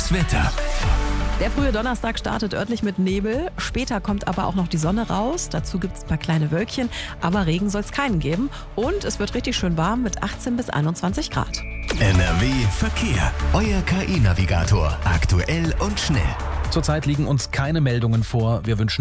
Das Wetter. Der frühe Donnerstag startet örtlich mit Nebel, später kommt aber auch noch die Sonne raus, dazu gibt es ein paar kleine Wölkchen, aber Regen soll es keinen geben und es wird richtig schön warm mit 18 bis 21 Grad. NRW Verkehr. Euer KI-Navigator. Aktuell und schnell. Zurzeit liegen uns keine Meldungen vor. Wir wünschen